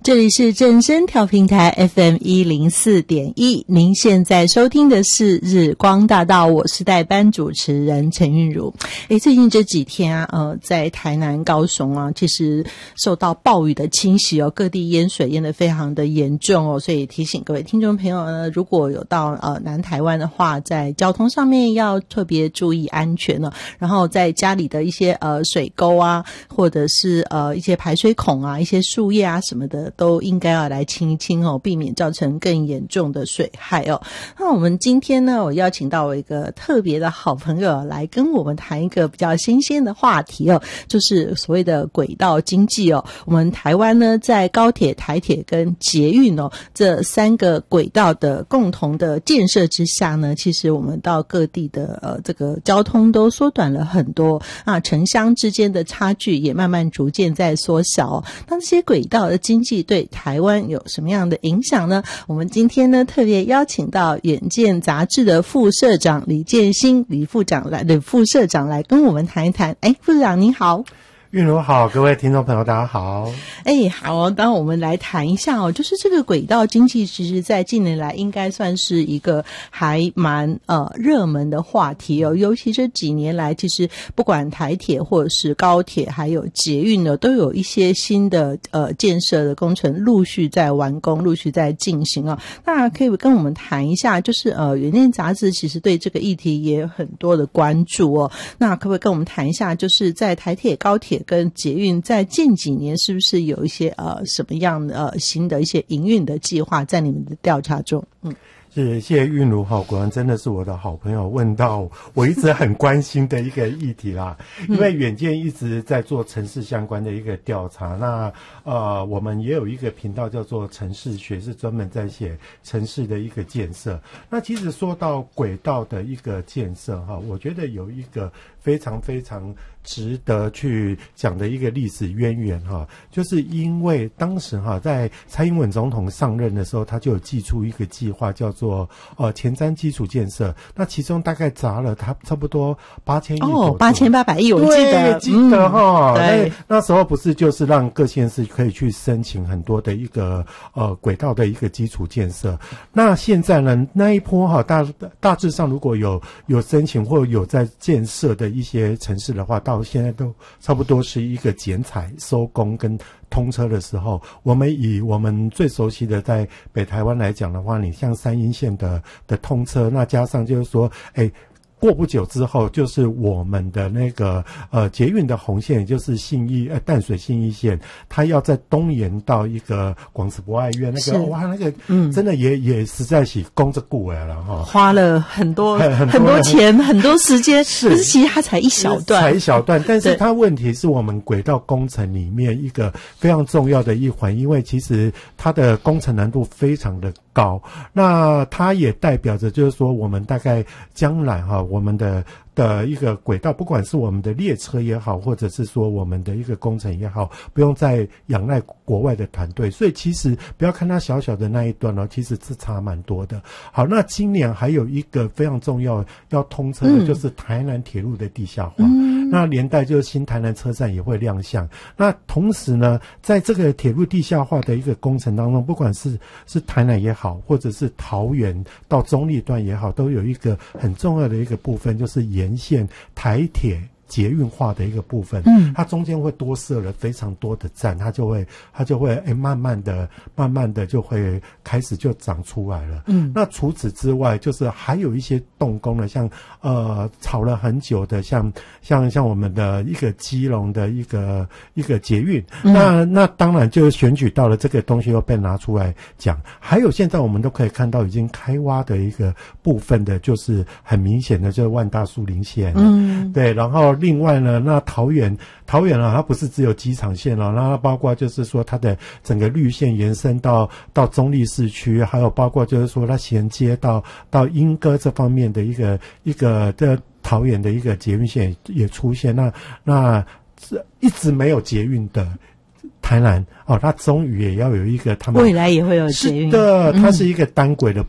这里是正声调频台 FM104.1， 您现在收听的是日光大道，我是代班主持人陈韵如。最近这几天在台南高雄其实受到暴雨的侵袭各地淹水淹得非常的严重所以提醒各位听众朋友呢，如果有到南台湾的话，在交通上面要特别注意安全然后在家里的一些水沟或者是一些排水孔一些树叶什么的都应该要来清一清避免造成更严重的水害那我们今天呢，我邀请到我一个特别的好朋友来跟我们谈一个比较新鲜的话题就是所谓的轨道经济我们台湾呢，在高铁、台铁跟捷运这三个轨道的共同的建设之下呢，其实我们到各地的这个交通都缩短了很多城乡之间的差距也慢慢逐渐在缩小那这些轨道的经济对台湾有什么样的影响呢？我们今天呢特别邀请到远见杂志的副社长李建新李副社长来跟我们谈一谈。副社长您好。 韵如好，各位听众朋友大家好。 好，当我们来谈一下就是这个轨道经济其实在近年来应该算是一个还蛮热门的话题尤其这几年来其实不管台铁或者是高铁还有捷运都有一些新的建设的工程陆续在完工陆续在进行那可以跟我们谈一下就是远见杂志其实对这个议题也有很多的关注那可不可以跟我们谈一下就是在台铁高铁跟捷运在近几年是不是有一些什么样的新的一些营运的计划在你们的调查中？ 谢谢韵如果然真的是我的好朋友问到我一直很关心的一个议题啦因为远见一直在做城市相关的一个调查那我们也有一个频道叫做城市学，是专门在写城市的一个建设那其实说到轨道的一个建设我觉得有一个非常非常值得去讲的一个历史渊源就是因为当时在蔡英文总统上任的时候他就有祭出一个计划叫做前瞻基础建设那其中大概砸了他差不多8000亿 8800亿我记得对那时候不是就是让各县市可以去申请很多的一个轨道的一个基础建设那现在呢那一波大致上如果有申请或有在建设的一些城市的话到现在都差不多是一个剪彩收工跟通车的时候我们以我们最熟悉的在北台湾来讲的话你像三鶯线的通车那加上就是说过不久之后就是我们的那个捷运的红线也就是淡水信义线它要在东延到一个广慈博爱院那个哇那个真的也实在是功之故了花了很多钱很多时间可是其实它才一小段但是它问题是我们轨道工程里面一个非常重要的一环因为其实它的工程难度非常的高那它也代表着就是说我们大概将来我们的一个轨道不管是我们的列车也好或者是说我们的一个工程也好不用再仰赖国外的团队所以其实不要看它小小的那一段其实是差蛮多的好那今年还有一个非常重要要通车的就是台南铁路的地下化那连带就是新台南车站也会亮相那同时呢在这个铁路地下化的一个工程当中不管是台南也好或者是桃园到中立段也好都有一个很重要的一个部分就是沿线台铁捷运化的一个部分它中间会多设了非常多的站它就会慢慢的就会开始就长出来了那除此之外就是还有一些动工的像吵了很久的像我们的一个基隆的一个捷运那当然就选举到了这个东西又被拿出来讲还有现在我们都可以看到已经开挖的一个部分的就是很明显的就是万大树林线对然后另外呢那桃园它不是只有机场线那它包括就是说它的整个绿线延伸到中立市区还有包括就是说它衔接到莺歌这方面的一个的桃园的一个捷运线也出现那一直没有捷运的台南它终于也要有一个他们未来也会有捷运是的它是一个单轨的